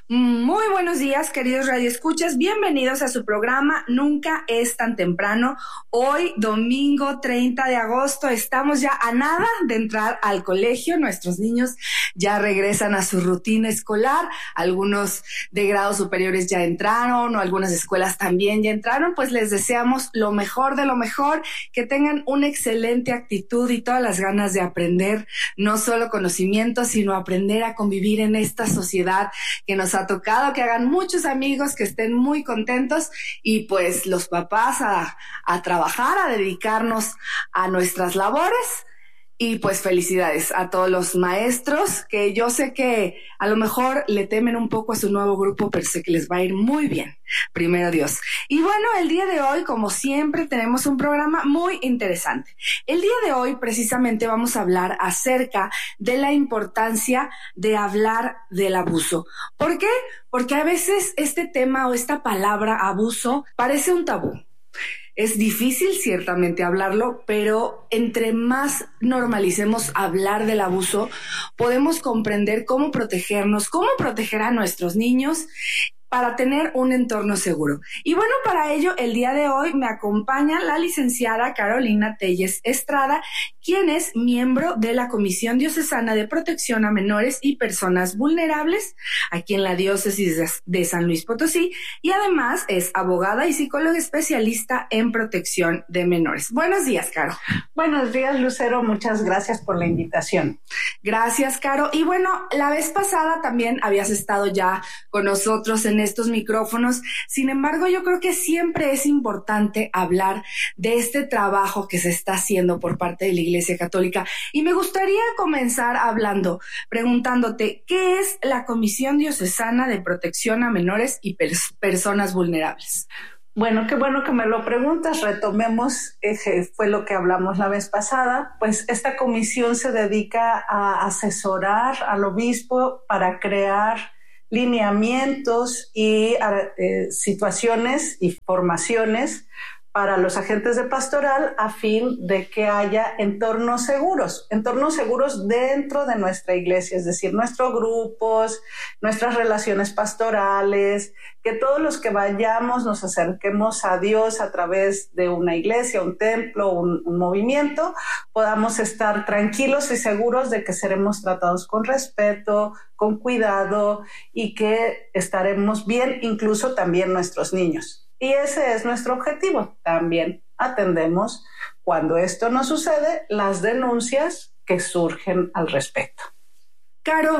Muy buenos días, queridos radioescuchas. Bienvenidos a su programa Nunca es tan temprano. Hoy, domingo 30 de agosto, estamos ya a nada de entrar al colegio. Nuestros niños ya regresan a su rutina escolar. Algunos de grados superiores ya entraron, o algunas escuelas también ya entraron. Pues les deseamos lo mejor de lo mejor, que tengan una excelente actitud y todas las ganas de aprender, no solo conocimientos, sino aprender a convivir en esta sociedad que nos ha tocado, que hagan muchos amigos, que estén muy contentos y pues los papás a trabajar, a dedicarnos a nuestras labores. Y pues felicidades a todos los maestros, que yo sé que a lo mejor le temen un poco a su nuevo grupo, pero sé que les va a ir muy bien, primero Dios. Y bueno, el día de hoy, como siempre, tenemos un programa muy interesante. El día de hoy precisamente vamos a hablar acerca de la importancia de hablar del abuso. ¿Por qué? Porque a veces este tema o esta palabra abuso parece un tabú. Es difícil ciertamente hablarlo, pero entre más normalicemos hablar del abuso, podemos comprender cómo protegernos, cómo proteger a nuestros niños para tener un entorno seguro. Y bueno, para ello, el día de hoy me acompaña la licenciada Carolina Telles Estrada, quien es miembro de la Comisión Diocesana de Protección a Menores y Personas Vulnerables, aquí en la Diócesis de San Luis Potosí, y además es abogada y psicóloga especialista en protección de menores. Buenos días, Caro. Buenos días, Lucero. Muchas gracias por la invitación. Gracias, Caro. Y bueno, la vez pasada también habías estado ya con nosotros en estos micrófonos. Sin embargo, yo creo que siempre es importante hablar de este trabajo que se está haciendo por parte de la Iglesia Católica. Y me gustaría comenzar preguntándote, ¿qué es la Comisión Diocesana de Protección a Menores y Personas Vulnerables? Bueno, qué bueno que me lo preguntas. Retomemos, fue lo que hablamos la vez pasada. Pues esta comisión se dedica a asesorar al obispo para crear lineamientos y situaciones y formaciones para los agentes de pastoral a fin de que haya entornos seguros dentro de nuestra iglesia, es decir, nuestros grupos, nuestras relaciones pastorales, que todos los que vayamos nos acerquemos a Dios a través de una iglesia, un templo, un movimiento, podamos estar tranquilos y seguros de que seremos tratados con respeto, con cuidado y que estaremos bien, incluso también nuestros niños. Y ese es nuestro objetivo. También atendemos, cuando esto no sucede, las denuncias que surgen al respecto. Caro,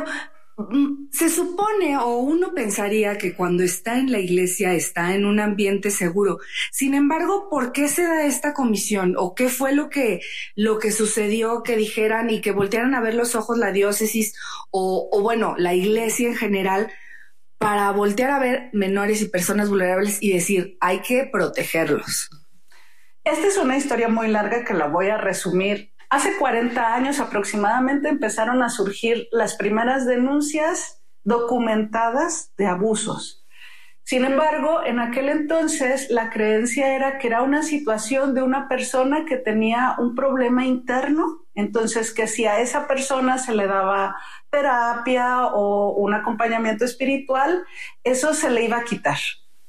se supone o uno pensaría que cuando está en la iglesia está en un ambiente seguro. Sin embargo, ¿por qué se da esta comisión? ¿O qué fue lo que sucedió que dijeran y que voltearan a ver los ojos la diócesis o bueno, la iglesia en general, para voltear a ver menores y personas vulnerables y decir, hay que protegerlos? Esta es una historia muy larga que la voy a resumir. Hace 40 años aproximadamente empezaron a surgir las primeras denuncias documentadas de abusos. Sin embargo, en aquel entonces la creencia era que era una situación de una persona que tenía un problema interno, entonces que si a esa persona se le daba terapia o un acompañamiento espiritual, eso se le iba a quitar.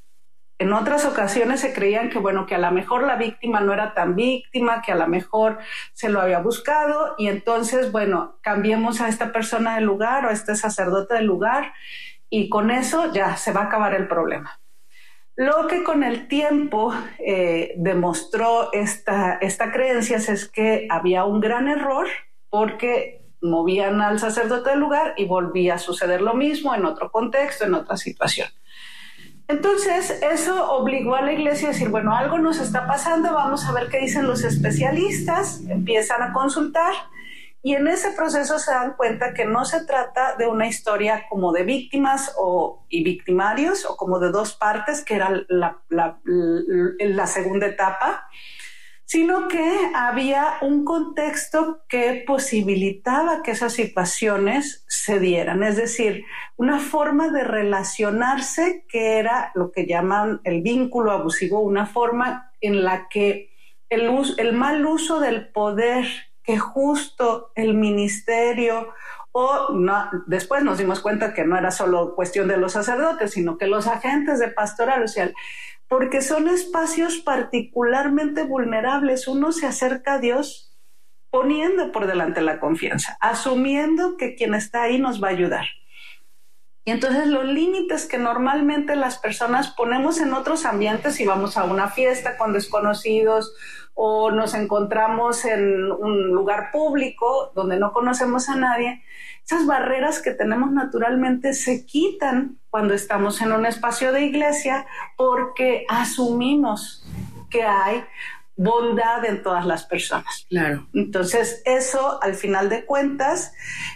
En otras ocasiones se creían que, bueno, que a lo mejor la víctima no era tan víctima, que a lo mejor se lo había buscado y entonces, bueno, cambiemos a esta persona del lugar o a este sacerdote del lugar y con eso ya se va a acabar el problema. Lo que con el tiempo demostró esta creencia es que había un gran error porque movían al sacerdote del lugar y volvía a suceder lo mismo en otro contexto, en otra situación. Entonces, eso obligó a la iglesia a decir, bueno, algo nos está pasando, vamos a ver qué dicen los especialistas, empiezan a consultar y en ese proceso se dan cuenta que no se trata de una historia como de víctimas y victimarios o como de dos partes, que era la segunda etapa, sino que había un contexto que posibilitaba que esas situaciones se dieran, es decir, una forma de relacionarse que era lo que llaman el vínculo abusivo, una forma en la que el mal uso del poder que justo el ministerio O no, después nos dimos cuenta que no era solo cuestión de los sacerdotes, sino que los agentes de pastoral social, porque son espacios particularmente vulnerables. Uno se acerca a Dios poniendo por delante la confianza, asumiendo que quien está ahí nos va a ayudar. Y entonces los límites que normalmente las personas ponemos en otros ambientes, si vamos a una fiesta con desconocidos o nos encontramos en un lugar público donde no conocemos a nadie, esas barreras que tenemos naturalmente se quitan cuando estamos en un espacio de iglesia porque asumimos que hay bondad en todas las personas. Claro. Entonces, eso, al final de cuentas,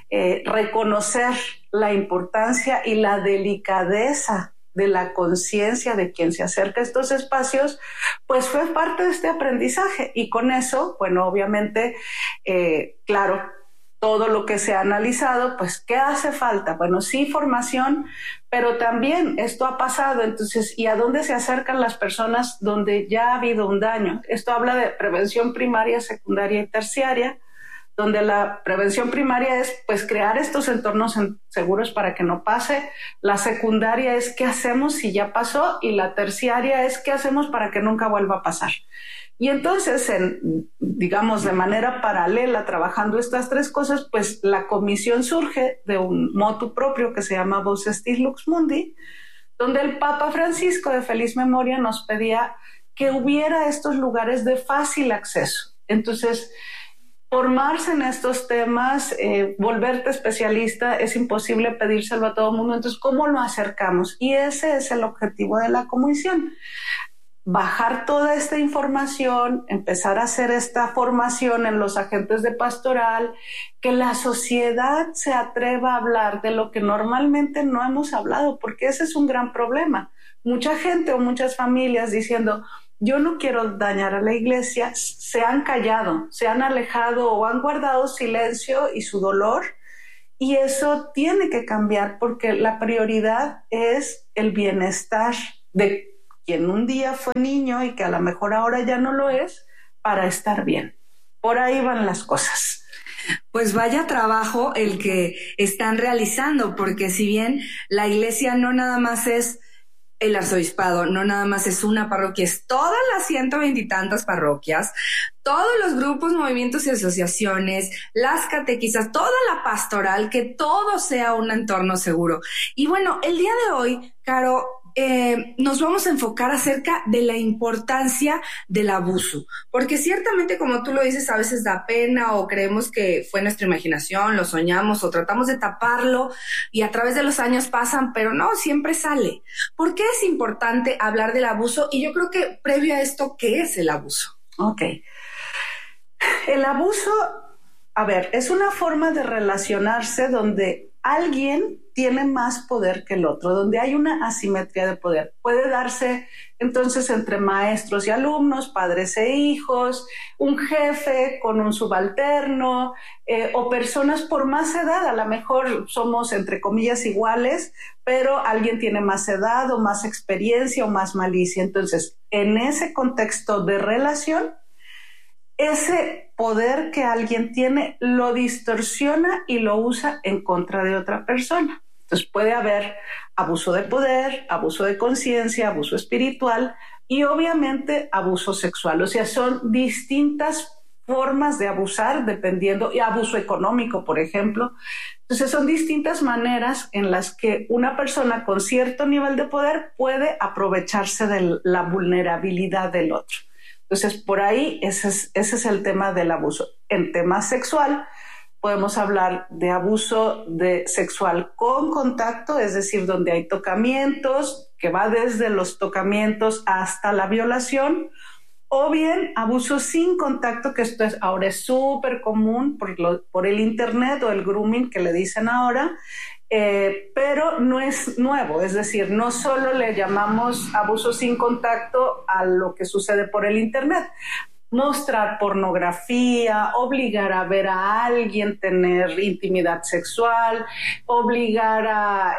reconocer la importancia y la delicadeza de la conciencia de quien se acerca a estos espacios, pues fue parte de este aprendizaje. Y con eso, bueno, obviamente, claro, todo lo que se ha analizado, pues, ¿qué hace falta? Bueno, sí, formación, pero también esto ha pasado, entonces, ¿y a dónde se acercan las personas donde ya ha habido un daño? Esto habla de prevención primaria, secundaria y terciaria, donde la prevención primaria es, pues, crear estos entornos seguros para que no pase. La secundaria es qué hacemos si ya pasó, y la terciaria es qué hacemos para que nunca vuelva a pasar. Y entonces, digamos, de manera paralela, trabajando estas tres cosas, pues la comisión surge de un motu propio que se llama Vos Estis Lux Mundi, donde el Papa Francisco, de feliz memoria, nos pedía que hubiera estos lugares de fácil acceso. Entonces, formarse en estos temas, volverte especialista, es imposible pedírselo a todo el mundo. Entonces, ¿cómo lo acercamos? Y ese es el objetivo de la comisión. Bajar toda esta información, empezar a hacer esta formación en los agentes de pastoral, que la sociedad se atreva a hablar de lo que normalmente no hemos hablado, porque ese es un gran problema. Mucha gente o muchas familias diciendo, yo no quiero dañar a la iglesia, se han callado, se han alejado o han guardado silencio y su dolor, y eso tiene que cambiar porque la prioridad es el bienestar de quien un día fue niño y que a lo mejor ahora ya no lo es, para estar bien. Por ahí van las cosas. Pues vaya trabajo el que están realizando, porque si bien la iglesia no nada más es el arzobispado, no nada más es una parroquia, es todas las 120 y tantas parroquias, todos los grupos, movimientos y asociaciones, las catequistas, toda la pastoral, que todo sea un entorno seguro. Y bueno, el día de hoy, Caro, nos vamos a enfocar acerca de la importancia del abuso, porque ciertamente, como tú lo dices, a veces da pena o creemos que fue nuestra imaginación, lo soñamos o tratamos de taparlo y a través de los años pasan, pero no, siempre sale. ¿Por qué es importante hablar del abuso? Y yo creo que previo a esto, ¿qué es el abuso? Ok. El abuso, a ver, es una forma de relacionarse donde alguien tiene más poder que el otro, donde hay una asimetría de poder. Puede darse entonces entre maestros y alumnos, padres e hijos, un jefe con un subalterno, o personas por más edad. A lo mejor somos, entre comillas, iguales, pero alguien tiene más edad o más experiencia o más malicia. Entonces, en ese contexto de relación, ese poder que alguien tiene lo distorsiona y lo usa en contra de otra persona. Entonces puede haber abuso de poder, abuso de conciencia, abuso espiritual y obviamente abuso sexual. O sea, son distintas formas de abusar dependiendo, y abuso económico, por ejemplo. Entonces son distintas maneras en las que una persona con cierto nivel de poder puede aprovecharse de la vulnerabilidad del otro. Entonces, por ahí ese es el tema del abuso. En tema sexual, podemos hablar de abuso sexual con contacto, es decir, donde hay tocamientos, que va desde los tocamientos hasta la violación, o bien abuso sin contacto, que esto ahora es súper común por el internet o el grooming que le dicen ahora, pero no es nuevo, es decir, no solo le llamamos abuso sin contacto a lo que sucede por el internet. mostrar pornografía, obligar a ver a alguien tener intimidad sexual, obligar a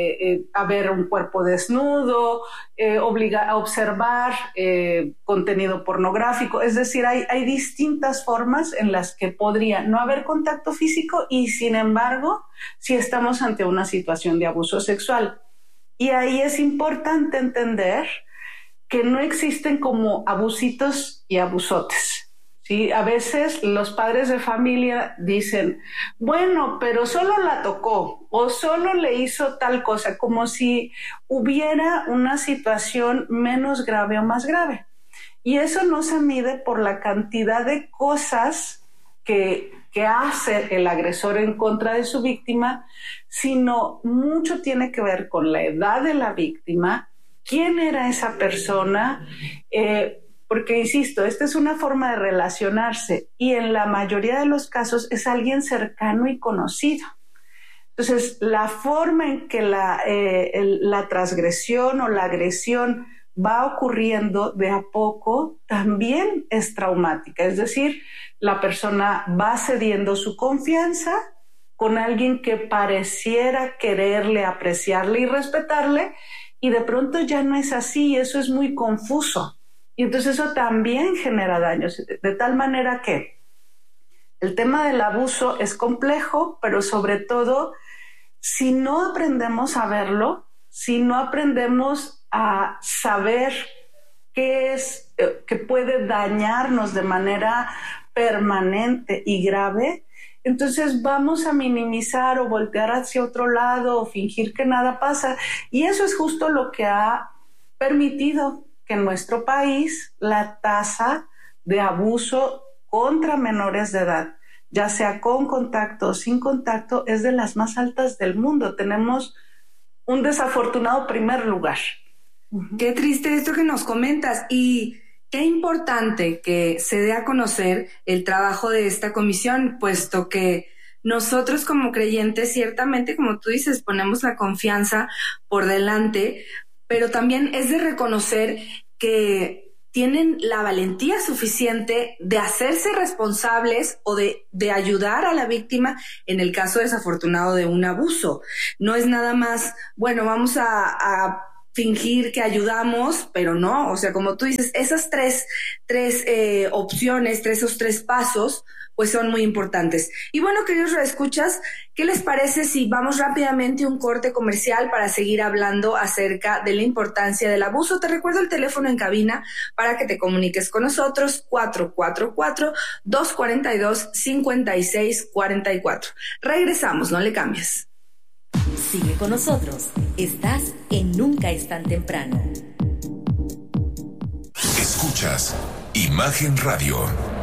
ver un cuerpo desnudo, obligar a observar contenido pornográfico. Es decir, hay distintas formas en las que podría no haber contacto físico y, sin embargo, si estamos ante una situación de abuso sexual. Y ahí es importante entender que no existen como abusitos y abusotes, ¿sí? A veces los padres de familia dicen, bueno, pero solo la tocó o solo le hizo tal cosa, como si hubiera una situación menos grave o más grave. Y eso no se mide por la cantidad de cosas que hace el agresor en contra de su víctima, sino mucho tiene que ver con la edad de la víctima, quién era esa persona, porque, insisto, esta es una forma de relacionarse y en la mayoría de los casos es alguien cercano y conocido. Entonces, la forma en que la transgresión o la agresión va ocurriendo de a poco también es traumática. Es decir, la persona va cediendo su confianza con alguien que pareciera quererle, apreciarle y respetarle, y de pronto ya no es así, y eso es muy confuso. Y entonces eso también genera daños, de tal manera que el tema del abuso es complejo, pero sobre todo, si no aprendemos a verlo, si no aprendemos a saber qué es que puede dañarnos de manera permanente y grave, entonces vamos a minimizar o voltear hacia otro lado o fingir que nada pasa. Y eso es justo lo que ha permitido que en nuestro país la tasa de abuso contra menores de edad, ya sea con contacto o sin contacto, es de las más altas del mundo. Tenemos un desafortunado primer lugar. Qué triste esto que nos comentas, y qué importante que se dé a conocer el trabajo de esta comisión, puesto que nosotros como creyentes, ciertamente, como tú dices, ponemos la confianza por delante, pero también es de reconocer que tienen la valentía suficiente de hacerse responsables o de ayudar a la víctima en el caso desafortunado de un abuso. No es nada más, bueno, vamos a fingir que ayudamos, pero no, o sea, como tú dices, esas tres opciones, esos tres pasos, pues son muy importantes. Y bueno, queridos radioescuchas, ¿qué les parece si vamos rápidamente a un corte comercial para seguir hablando acerca de la importancia del abuso? Te recuerdo el teléfono en cabina para que te comuniques con nosotros, 444-242-5644. Regresamos, no le cambies. Sigue con nosotros. Estás en Nunca es tan temprano. Escuchas Imagen Radio.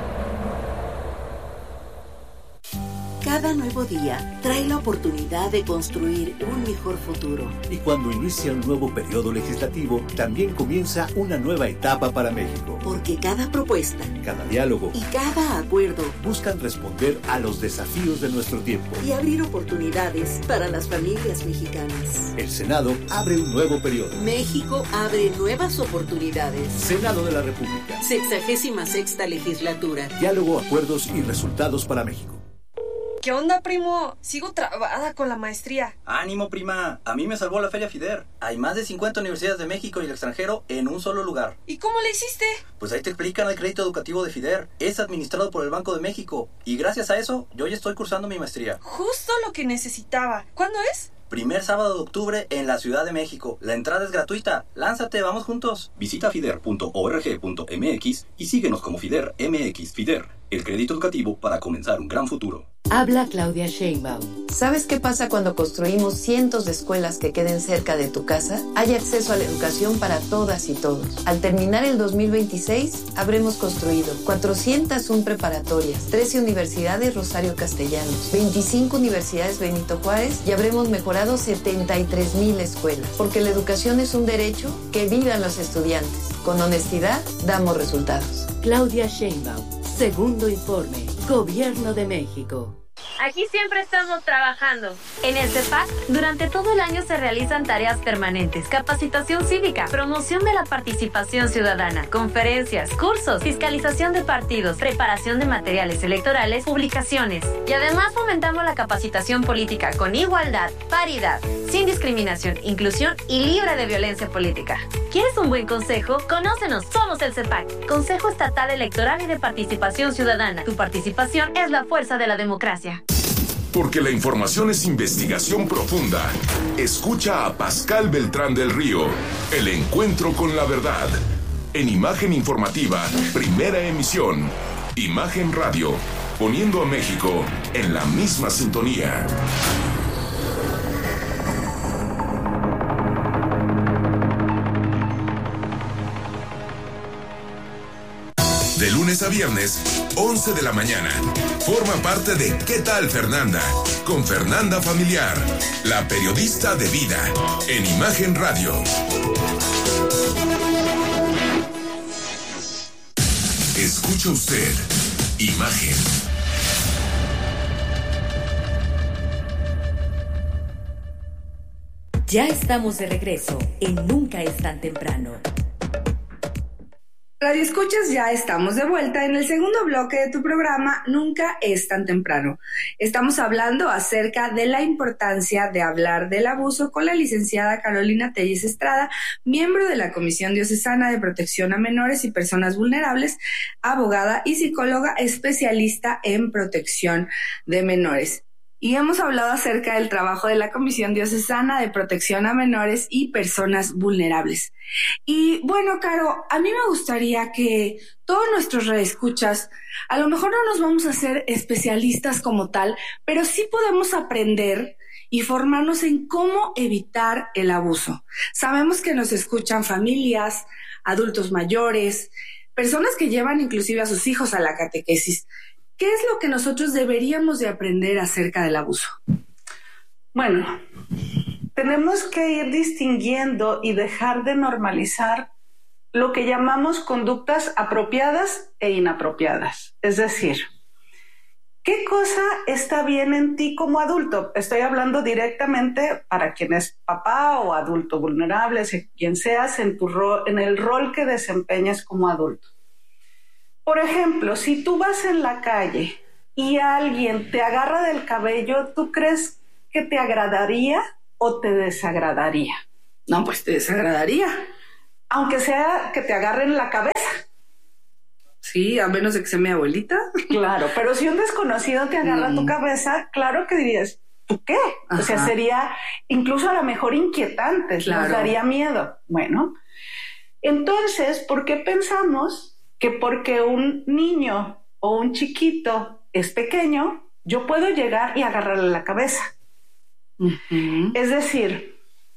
Cada nuevo día trae la oportunidad de construir un mejor futuro. Y cuando inicia un nuevo periodo legislativo, también comienza una nueva etapa para México. Porque cada propuesta, cada diálogo y cada acuerdo buscan responder a los desafíos de nuestro tiempo y abrir oportunidades para las familias mexicanas. El Senado abre un nuevo periodo. México abre nuevas oportunidades. Senado de la República. 66ª legislatura. Diálogo, acuerdos y resultados para México. ¿Qué onda, primo? Sigo trabada con la maestría. ¡Ánimo, prima! A mí me salvó la Feria FIDER. Hay más de 50 universidades de México y el extranjero en un solo lugar. ¿Y cómo le hiciste? Pues ahí te explican el crédito educativo de FIDER. Es administrado por el Banco de México. Y gracias a eso, yo ya estoy cursando mi maestría. Justo lo que necesitaba. ¿Cuándo es? Primer sábado de octubre en la Ciudad de México. La entrada es gratuita. ¡Lánzate! ¡Vamos juntos! Visita fider.org.mx y síguenos como FIDER MX. FIDER, el crédito educativo para comenzar un gran futuro. Habla Claudia Sheinbaum. ¿Sabes qué pasa cuando construimos cientos de escuelas que queden cerca de tu casa? Hay acceso a la educación para todas y todos. Al terminar el 2026, habremos construido 401 preparatorias, 13 universidades Rosario Castellanos, 25 universidades Benito Juárez y habremos mejorado 73,000 escuelas. Porque la educación es un derecho, que vivan los estudiantes. Con honestidad, damos resultados. Claudia Sheinbaum. Segundo informe. Gobierno de México. Aquí siempre estamos trabajando. En el CEPAC, durante todo el año se realizan tareas permanentes, capacitación cívica, promoción de la participación ciudadana, conferencias, cursos, fiscalización de partidos, preparación de materiales electorales, publicaciones. Y además fomentamos la capacitación política con igualdad, paridad, sin discriminación, inclusión y libre de violencia política. ¿Quieres un buen consejo? Conócenos, somos el CEPAC, Consejo Estatal Electoral y de Participación Ciudadana. Tu participación es la fuerza de la democracia. Porque la información es investigación profunda. Escucha a Pascal Beltrán del Río, El Encuentro con la Verdad. En Imagen Informativa, primera emisión. Imagen Radio, poniendo a México en la misma sintonía. De lunes a viernes, 11 de la mañana. Forma parte de ¿Qué tal, Fernanda? Con Fernanda Familiar, la periodista de vida, en Imagen Radio. Escucha usted Imagen. Ya estamos de regreso en Nunca es tan temprano. Radio Escuchas, ya estamos de vuelta en el segundo bloque de tu programa Nunca es tan temprano. Estamos hablando acerca de la importancia de hablar del abuso con la licenciada Carolina Telles Estrada, miembro de la Comisión Diocesana de Protección a Menores y Personas Vulnerables, abogada y psicóloga especialista en protección de menores. Y hemos hablado acerca del trabajo de la Comisión Diocesana de Protección a Menores y Personas Vulnerables. Y bueno, Caro, a mí me gustaría que todos nuestros radioescuchas, a lo mejor no nos vamos a hacer especialistas como tal, pero sí podemos aprender y formarnos en cómo evitar el abuso. Sabemos que nos escuchan familias, adultos mayores, personas que llevan inclusive a sus hijos a la catequesis. ¿Qué es lo que nosotros deberíamos de aprender acerca del abuso? Bueno, tenemos que ir distinguiendo y dejar de normalizar lo que llamamos conductas apropiadas e inapropiadas. Es decir, ¿qué cosa está bien en ti como adulto? Estoy hablando directamente para quien es papá o adulto vulnerable, quien seas en el rol que desempeñes como adulto. Por ejemplo, si tú vas en la calle y alguien te agarra del cabello, ¿tú crees que te agradaría o te desagradaría? No, pues te desagradaría. Aunque sea que te agarren la cabeza. Sí, a menos de que sea mi abuelita. Claro, pero si un desconocido te agarra tu cabeza, claro que dirías, ¿tú qué? Ajá. O sea, sería incluso a lo mejor inquietante, claro. Nos daría miedo. Bueno, entonces, ¿por qué pensamos que porque un niño o un chiquito es pequeño, yo puedo llegar y agarrarle la cabeza? Uh-huh. Es decir,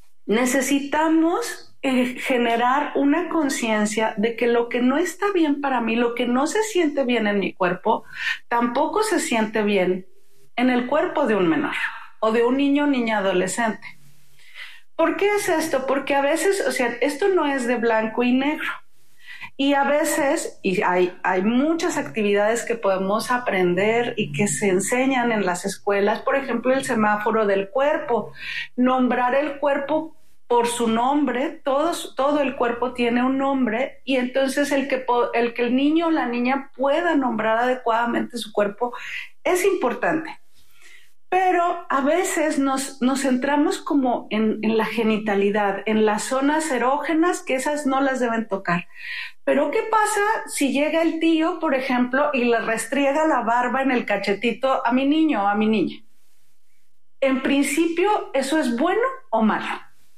necesitamos generar una conciencia de que lo que no está bien para mí, lo que no se siente bien en mi cuerpo, tampoco se siente bien en el cuerpo de un menor o de un niño o niña adolescente. ¿Por qué es esto? Porque a veces, o sea, esto no es de blanco y negro. Y a veces, y hay muchas actividades que podemos aprender y que se enseñan en las escuelas, por ejemplo, el semáforo del cuerpo, nombrar el cuerpo por su nombre, todo el cuerpo tiene un nombre, y entonces el que el niño o la niña pueda nombrar adecuadamente su cuerpo es importante. Pero a veces nos centramos como en la genitalidad, en las zonas erógenas, que esas no las deben tocar. Pero ¿qué pasa si llega el tío, por ejemplo, y le restriega la barba en el cachetito a mi niño o a mi niña? En principio, ¿eso es bueno o malo?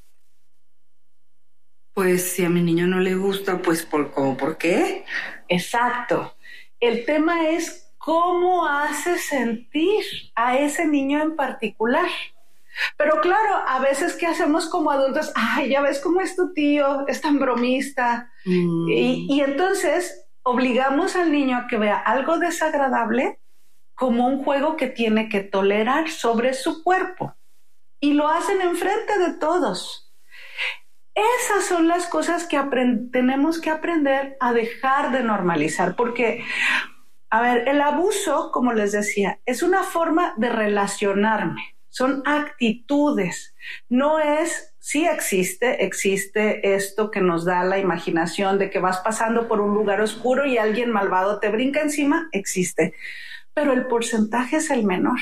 Pues si a mi niño no le gusta, pues ¿por qué? Exacto. El tema es cómo hace sentir a ese niño en particular. Pero claro, a veces, ¿qué hacemos como adultos? Ay, ya ves cómo es tu tío, es tan bromista. Y entonces obligamos al niño a que vea algo desagradable como un juego que tiene que tolerar sobre su cuerpo. Y lo hacen enfrente de todos. Esas son las cosas que tenemos que aprender a dejar de normalizar, porque A ver, el abuso, como les decía, es una forma de relacionarme, son actitudes, no es, sí existe esto que nos da la imaginación de que vas pasando por un lugar oscuro y alguien malvado te brinca encima, existe, pero el porcentaje es el menor.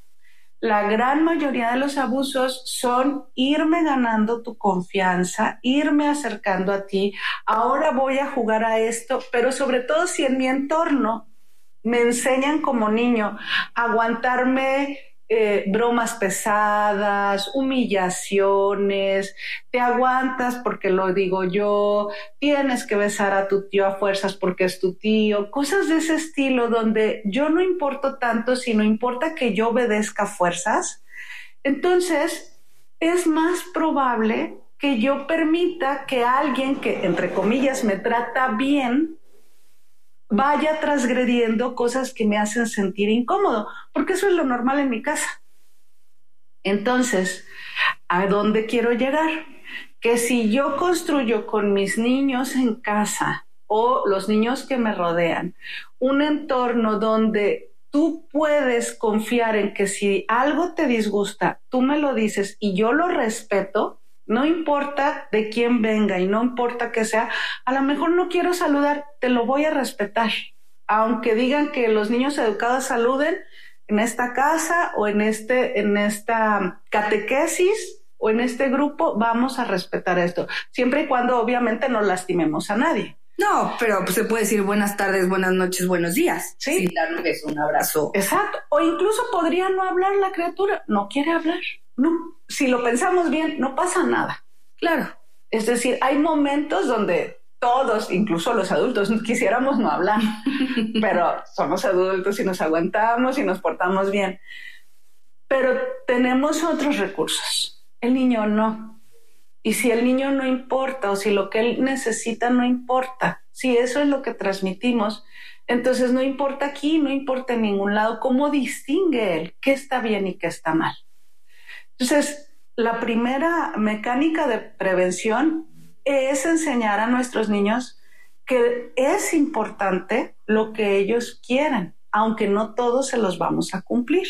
La gran mayoría de los abusos son irme ganando tu confianza, irme acercando a ti, ahora voy a jugar a esto, pero sobre todo si en mi entorno me enseñan como niño a aguantarme bromas pesadas, humillaciones, te aguantas porque lo digo yo, tienes que besar a tu tío a fuerzas porque es tu tío, cosas de ese estilo donde yo no importo tanto, sino importa que yo obedezca a fuerzas. Entonces es más probable que yo permita que alguien que, entre comillas, me trata bien, vaya transgrediendo cosas que me hacen sentir incómodo, porque eso es lo normal en mi casa. Entonces, ¿a dónde quiero llegar? Que si yo construyo con mis niños en casa o los niños que me rodean un entorno donde tú puedes confiar en que si algo te disgusta, tú me lo dices y yo lo respeto, no importa de quién venga y no importa que sea, a lo mejor no quiero saludar, te lo voy a respetar. Aunque digan que los niños educados saluden en esta casa o en esta catequesis o en este grupo, vamos a respetar esto. Siempre y cuando obviamente no lastimemos a nadie. No, pero pues se puede decir buenas tardes, buenas noches, buenos días. Sí. Sin dar un beso, un abrazo. Exacto. O incluso podría no hablar la criatura. No quiere hablar. No. Si lo pensamos bien, no pasa nada. Claro. Es decir, hay momentos donde todos, incluso los adultos, quisiéramos no hablar, pero somos adultos y nos aguantamos y nos portamos bien. Pero tenemos otros recursos. El niño no. Y si el niño no importa o si lo que él necesita no importa, si eso es lo que transmitimos, entonces no importa aquí, no importa en ningún lado. ¿Cómo distingue él qué está bien y qué está mal? Entonces, la primera mecánica de prevención es enseñar a nuestros niños que es importante lo que ellos quieren, aunque no todos se los vamos a cumplir.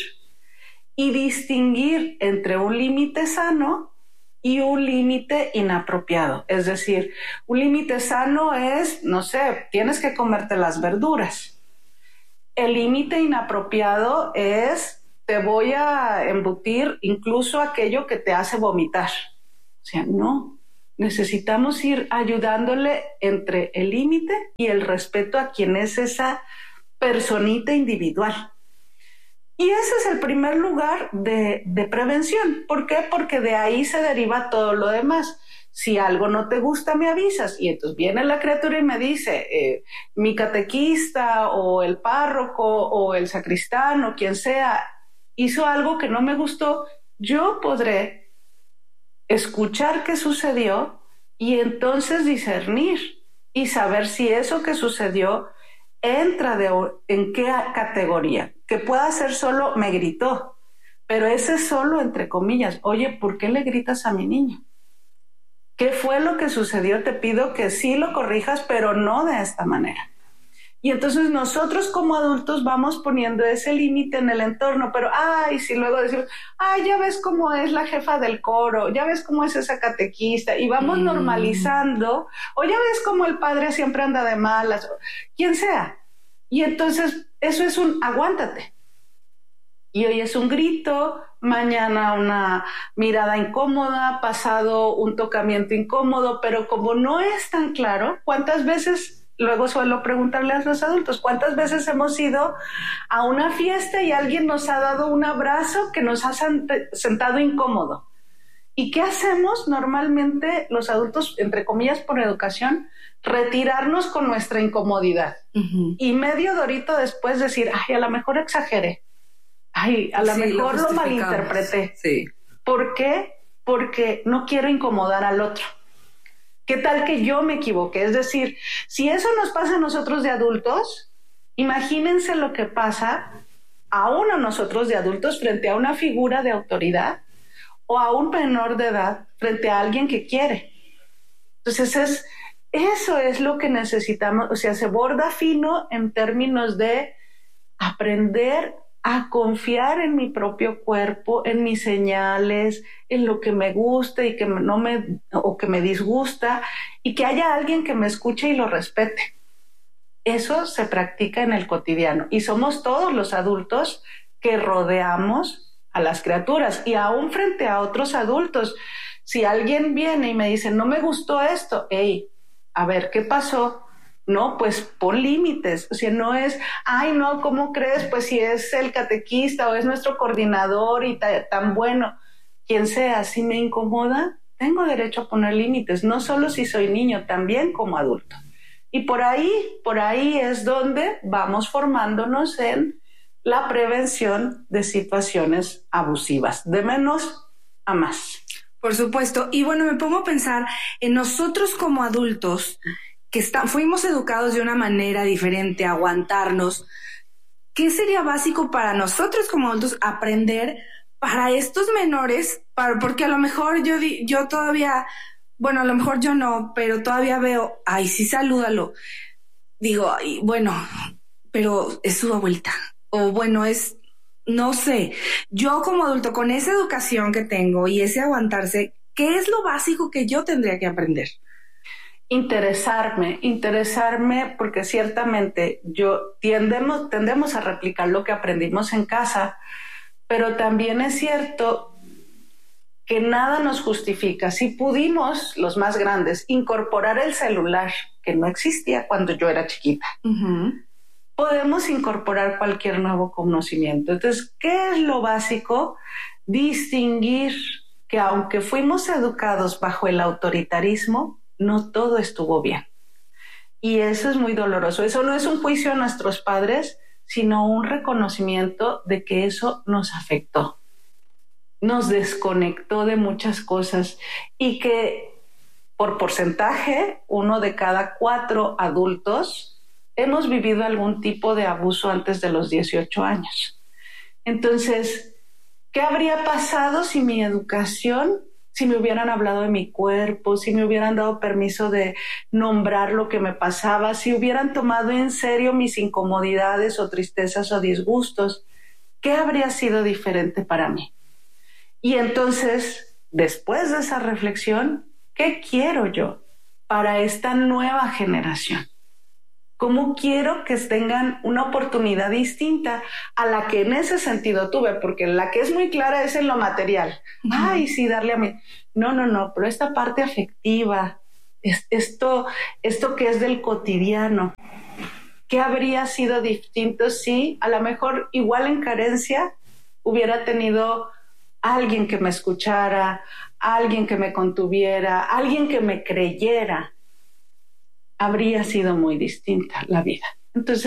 Y distinguir entre un límite sano y un límite inapropiado. Es decir, un límite sano es, no sé, tienes que comerte las verduras. El límite inapropiado es, te voy a embutir incluso aquello que te hace vomitar. O sea, no. Necesitamos ir ayudándole entre el límite y el respeto a quien es esa personita individual. Y ese es el primer lugar de prevención. ¿Por qué? Porque de ahí se deriva todo lo demás. Si algo no te gusta, me avisas. Y entonces viene la criatura y me dice, mi catequista o el párroco o el sacristán o quien sea hizo algo que no me gustó, yo podré escuchar qué sucedió y entonces discernir y saber si eso que sucedió entra en qué categoría. Que pueda ser solo me gritó, pero ese es solo entre comillas. Oye, ¿por qué le gritas a mi niño? ¿Qué fue lo que sucedió? Te pido que sí lo corrijas, pero no de esta manera. Y entonces nosotros como adultos vamos poniendo ese límite en el entorno, pero si luego decimos, ya ves cómo es la jefa del coro, ya ves cómo es esa catequista, y vamos normalizando, o ya ves cómo el padre siempre anda de malas, quien sea. Y entonces eso es un aguántate. Y hoy es un grito, mañana una mirada incómoda, pasado un tocamiento incómodo, pero como no es tan claro, ¿cuántas veces? Luego suelo preguntarle a los adultos, ¿cuántas veces hemos ido a una fiesta y alguien nos ha dado un abrazo que nos ha sentado incómodo? ¿Y qué hacemos normalmente los adultos, entre comillas, por educación? Retirarnos con nuestra incomodidad. Uh-huh. Y medio dorito después decir, a lo mejor exageré. A lo mejor lo malinterpreté. Sí. ¿Por qué? Porque no quiero incomodar al otro. ¿Qué tal que yo me equivoqué? Es decir, si eso nos pasa a nosotros de adultos, imagínense lo que pasa aún a nosotros de adultos frente a una figura de autoridad o a un menor de edad frente a alguien que quiere. Entonces, eso es lo que necesitamos. O sea, se borda fino en términos de aprender a confiar en mi propio cuerpo, en mis señales, en lo que me gusta y que me disgusta, y que haya alguien que me escuche y lo respete. Eso se practica en el cotidiano y somos todos los adultos que rodeamos a las criaturas, y aún frente a otros adultos. Si alguien viene y me dice, no me gustó esto, hey, a ver, ¿qué pasó? No, pues pon límites. O sea, no es, ay, no, ¿cómo crees? Pues si es el catequista o es nuestro coordinador y tan bueno, quien sea, si me incomoda, tengo derecho a poner límites, no solo si soy niño, también como adulto. Y por ahí es donde vamos formándonos en la prevención de situaciones abusivas, de menos a más. Por supuesto. Y bueno, me pongo a pensar en nosotros como adultos, que fuimos educados de una manera diferente, a aguantarnos. ¿Qué sería básico para nosotros como adultos aprender para estos menores? Porque a lo mejor yo todavía, bueno, a lo mejor yo no, pero todavía veo, ay, sí, salúdalo. Digo, ay, bueno, pero es su abuelita. O bueno, no sé. Yo como adulto, con esa educación que tengo y ese aguantarse, ¿qué es lo básico que yo tendría que aprender? Interesarme, porque ciertamente tendemos a replicar lo que aprendimos en casa, pero también es cierto que nada nos justifica. Si pudimos, los más grandes, incorporar el celular, que no existía cuando yo era chiquita, podemos incorporar cualquier nuevo conocimiento. Entonces, ¿qué es lo básico? Distinguir que aunque fuimos educados bajo el autoritarismo, no todo estuvo bien. Y eso es muy doloroso. Eso no es un juicio a nuestros padres, sino un reconocimiento de que eso nos afectó. Nos desconectó de muchas cosas y que por porcentaje, 1 de cada 4 adultos hemos vivido algún tipo de abuso antes de los 18 años. Entonces, ¿qué habría pasado si mi educación, si me hubieran hablado de mi cuerpo, si me hubieran dado permiso de nombrar lo que me pasaba, si hubieran tomado en serio mis incomodidades o tristezas o disgustos? ¿Qué habría sido diferente para mí? Y entonces, después de esa reflexión, ¿qué quiero yo para esta nueva generación? ¿Cómo quiero que tengan una oportunidad distinta a la que en ese sentido tuve? Porque la que es muy clara es en lo material. Ay, sí, darle a mí. No, pero esta parte afectiva, esto que es del cotidiano, ¿qué habría sido distinto si a lo mejor igual en carencia hubiera tenido alguien que me escuchara, alguien que me contuviera, alguien que me creyera? Habría sido muy distinta la vida. Entonces,